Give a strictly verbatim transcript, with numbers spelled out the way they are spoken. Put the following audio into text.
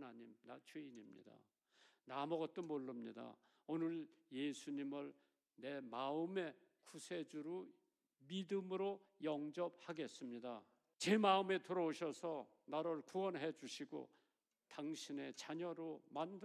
하나님, 나 죄인입니다. 나 아무것도 모릅니다. 오늘 예수님을 내 마음의 구세주로 믿음으로 영접하겠습니다. 제 마음에 들어오셔서 나를 구원해 주시고 당신의 자녀로 만들어